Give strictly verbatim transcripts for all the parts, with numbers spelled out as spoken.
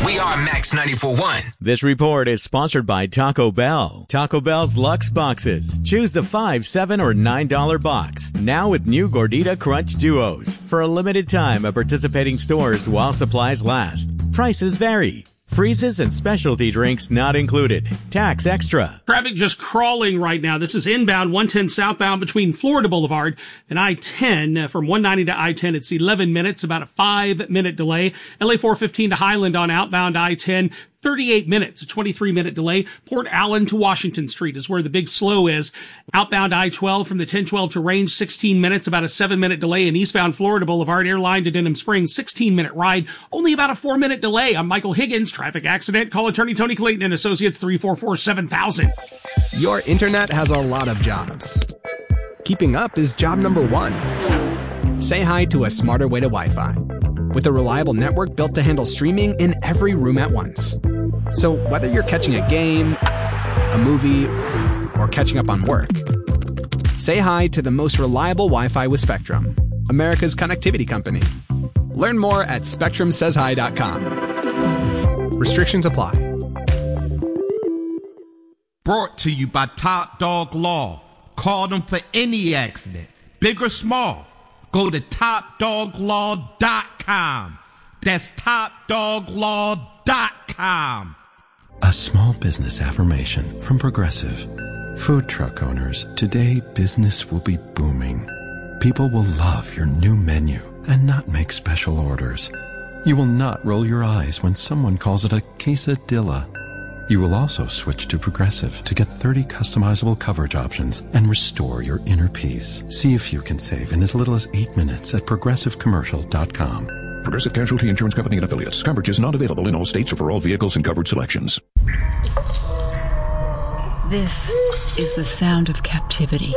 We are Max ninety-four point one. This report is sponsored by Taco Bell. Taco Bell's Luxe Boxes. Choose the five, seven, or nine dollar box. Now with new Gordita Crunch Duos. For a limited time at participating stores while supplies last. Prices vary. Freezes and specialty drinks not included. Tax extra. Traffic just crawling right now. This is inbound one ten southbound between Florida Boulevard and I ten. Uh, from one ninety to I ten, it's eleven minutes, about a five minute delay. L A four fifteen to Highland on outbound I ten. thirty-eight minutes, a twenty-three minute delay. Port Allen to Washington Street is where the big slow is. Outbound I twelve from the ten twelve to Range, sixteen minutes, about a seven minute delay. And eastbound Florida Boulevard Airline to Denham Springs, sixteen minute ride, only about a four minute delay. I'm Michael Higgins, traffic accident. Call attorney Tony Clayton and Associates three four four, seven thousand. Your internet has a lot of jobs. Keeping up is job number one. Say hi to a smarter way to Wi-Fi. With a reliable network built to handle streaming in every room at once. So whether you're catching a game, a movie, or catching up on work, say hi to the most reliable Wi-Fi with Spectrum, America's connectivity company. Learn more at spectrum says hi dot com. Restrictions apply. Brought to you by Top Dog Law. Call them for any accident, big or small. Go to top dog law dot com. That's top dog law dot com. A small business affirmation from Progressive. Food truck owners, today business will be booming. People will love your new menu and not make special orders. You will not roll your eyes when someone calls it a quesadilla. You will also switch to Progressive to get thirty customizable coverage options and restore your inner peace. See if you can save in as little as eight minutes at progressive commercial dot com. Progressive Casualty Insurance Company and Affiliates. Coverage is not available in all states or for all vehicles and covered selections. This is the sound of captivity.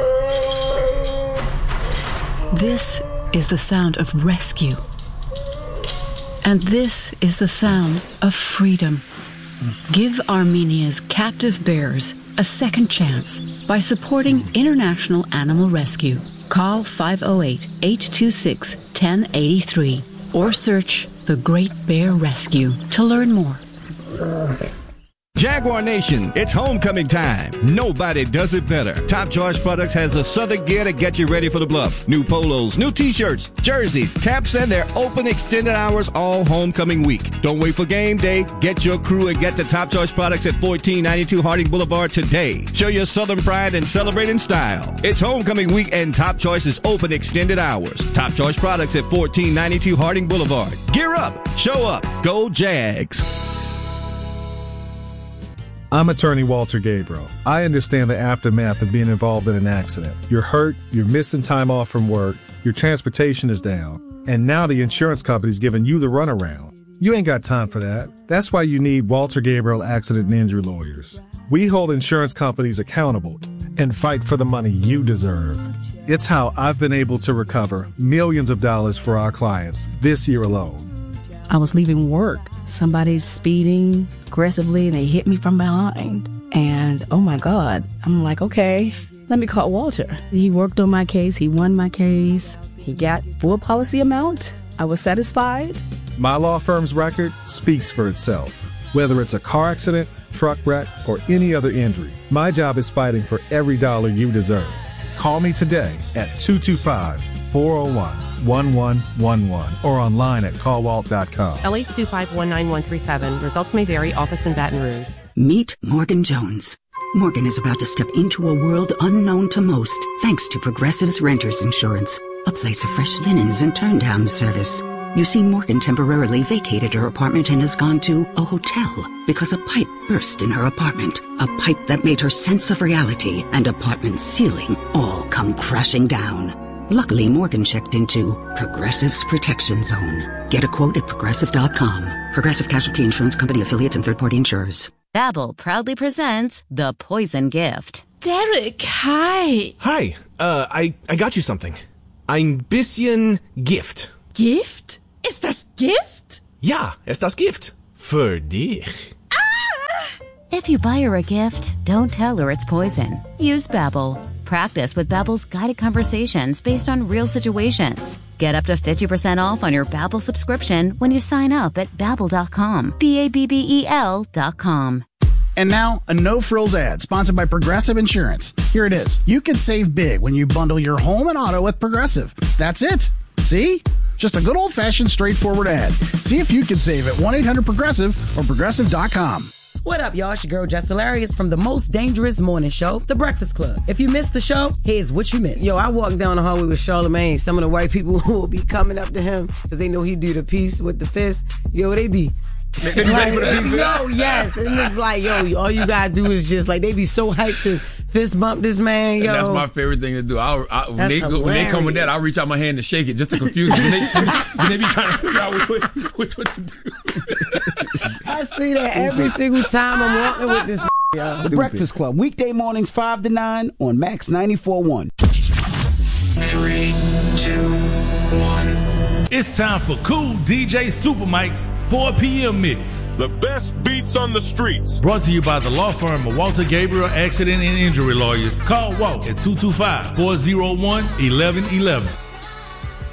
This is the sound of rescue. And this is the sound of freedom. Give Armenia's captive bears a second chance by supporting International Animal Rescue. Call five oh eight, eight two six, one oh eight three or search The Great Bear Rescue to learn more. Jaguar Nation, it's homecoming time. Nobody does it better. Top Choice Products has the southern gear to get you ready for the bluff. New polos, new t-shirts, jerseys, caps, and their open extended hours all homecoming week. Don't wait for game day. Get your crew and get to Top Choice Products at fourteen ninety-two Harding Boulevard today. Show your southern pride and celebrate in style. It's homecoming week and Top Choice is open extended hours. Top Choice Products at fourteen ninety-two Harding Boulevard. Gear up, show up, go Jags. I'm attorney Walter Gabriel. I understand the aftermath of being involved in an accident. You're hurt, you're missing time off from work, your transportation is down, and now the insurance company's giving you the runaround. You ain't got time for that. That's why you need Walter Gabriel Accident and Injury Lawyers. We hold insurance companies accountable and fight for the money you deserve. It's how I've been able to recover millions of dollars for our clients this year alone. I was leaving work. Somebody's speeding aggressively and they hit me from behind. And oh my God, I'm like, okay, let me call Walter. He worked on my case. He won my case. He got full policy amount. I was satisfied. My law firm's record speaks for itself. Whether it's a car accident, truck wreck, or any other injury, my job is fighting for every dollar you deserve. Call me today at two two five, four oh one, one one one one or online at call walt dot com. L eight two five one nine one three seven. Results may vary. Office in Baton Rouge. Meet Morgan Jones. Morgan is about to step into a world unknown to most thanks to Progressive's Renters Insurance, a place of fresh linens and turn-down service. You see, Morgan temporarily vacated her apartment and has gone to a hotel because a pipe burst in her apartment. A pipe that made her sense of reality and apartment ceiling all come crashing down. Luckily, Morgan checked into Progressive's Protection Zone. Get a quote at progressive dot com. Progressive Casualty Insurance Company affiliates and third-party insurers. Babbel proudly presents The Poison Gift. Derek, hi. Hi. Uh, I, I got you something. Ein bisschen Gift. Gift? Ist das Gift? Ja, ist das Gift. Für dich. If you buy her a gift, don't tell her it's poison. Use Babbel. practice with Babbel's guided conversations based on real situations. Get up to fifty percent off on your Babbel subscription when you sign up at babbel dot com. B A B B E L dot com. And now, a no-frills ad sponsored by Progressive Insurance. Here it is. You can save big when you bundle your home and auto with Progressive. That's it. See? Just a good old-fashioned straightforward ad. See if you can save at one eight hundred progressive or progressive dot com. What up, y'all? It's your girl, Jess Hilarious from the most dangerous morning show, The Breakfast Club. If you missed the show, here's what you missed. Yo, I walked down the hallway with Charlamagne. Some of the white people who will be coming up to him because they know he do the piece with the fist. Yo, they be... like, yo, yes. And it's like, yo, all you gotta do is just, like, they be so hyped to fist bump this man, yo. And that's my favorite thing to do. I, I, when, they, when they come with that, I'll reach out my hand to shake it just to confuse them. When they, when they be trying to figure out which, which, which what to do. I see that every single time I'm walking with this yo. The Breakfast Club, weekday mornings five to nine on Max ninety-four point one. Three, two, one. It's time for Cool D J Super Mike's four p.m. mix. The best beats on the streets. Brought to you by the law firm of Walter Gabriel Accident and Injury Lawyers. Call Walt at two two five, four oh one, one one one one.